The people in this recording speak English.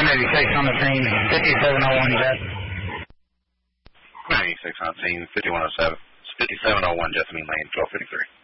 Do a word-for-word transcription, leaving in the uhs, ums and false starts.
ninety-six on the scene, fifty-seven oh one Jet. ninety-six on scene, fifty-one oh seven, fifty-seven oh one Jessamine Lane, twelve fifty-three.